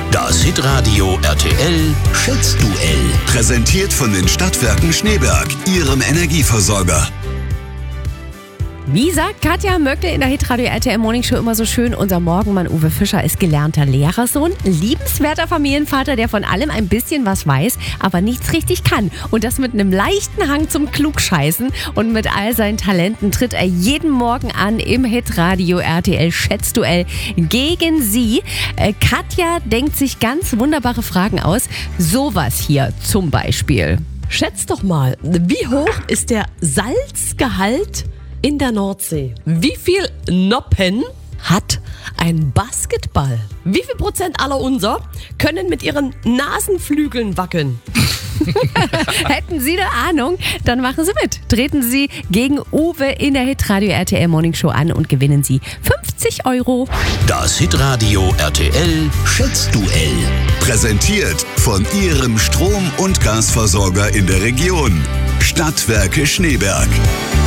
Das Hitradio RTL Schätzduell. Präsentiert von den Stadtwerken Schneeberg, Ihrem Energieversorger. Wie sagt Katja Möckle in der Hitradio RTL Morning Show immer so schön, unser Morgenmann Uwe Fischer ist gelernter Lehrersohn, liebenswerter Familienvater, der von allem ein bisschen was weiß, aber nichts richtig kann. Und das mit einem leichten Hang zum Klugscheißen. Und mit all seinen Talenten tritt er jeden Morgen an im Hitradio RTL Schätzduell gegen Sie. Katja denkt sich ganz wunderbare Fragen aus. Sowas hier zum Beispiel. Schätz doch mal, wie hoch ist der Salzgehalt in der Nordsee? Wie viel Noppen hat ein Basketball? Wie viel Prozent aller unser können mit ihren Nasenflügeln wackeln? Hätten Sie eine Ahnung? Dann machen Sie mit. Treten Sie gegen Uwe in der Hitradio RTL Morning Show an und gewinnen Sie 50 €. Das Hitradio RTL Schätzduell. Präsentiert von Ihrem Strom- und Gasversorger in der Region. Stadtwerke Schneeberg.